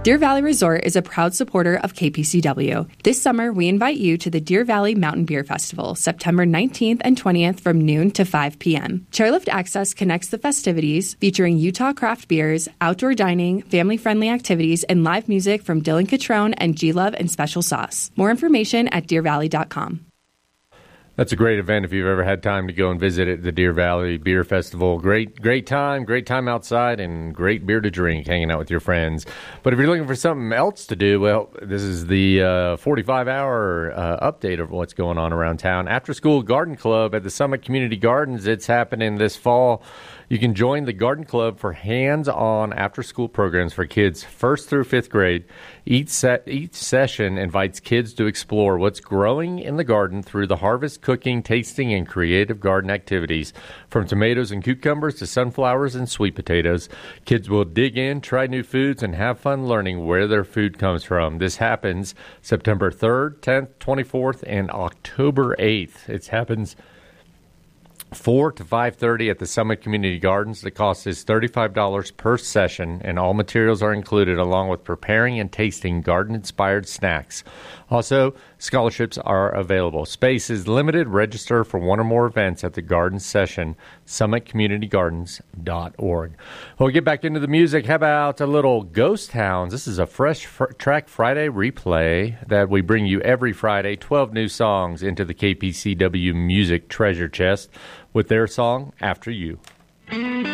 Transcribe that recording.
Deer Valley Resort is a proud supporter of KPCW. This summer, we invite you to the Deer Valley Mountain Beer Festival, September 19th and 20th from noon to 5 p.m. Chairlift Access connects the festivities, featuring Utah craft beers, outdoor dining, family-friendly activities, and live music from Dylan Catrone and G-Love and Special Sauce. More information at deervalley.com. That's a great event if you've ever had time to go and visit at the Deer Valley Beer Festival. Great time outside, and great beer to drink, hanging out with your friends. But if you're looking for something else to do, well, this is the 45-hour update of what's going on around town. After School Garden Club at the Summit Community Gardens, it's happening this fall. You can join the Garden Club for hands-on after-school programs for kids 1st through 5th grade. Each session invites kids to explore what's growing in the garden through the harvest, cooking, tasting, and creative garden activities. From tomatoes and cucumbers to sunflowers and sweet potatoes, kids will dig in, try new foods, and have fun learning where their food comes from. This happens September 3rd, 10th, 24th, and October 8th. It happens 4 to 5:30 at the Summit Community Gardens. The cost is $35 per session, and all materials are included, along with preparing and tasting garden-inspired snacks. Also, scholarships are available. Space is limited. Register for one or more events at the garden session, summitcommunitygardens.org. We'll get back into the music. How about a little Ghost Towns? This is a Fresh Track Friday replay that we bring you every Friday, 12 new songs into the KPCW Music Treasure Chest with their song, After You.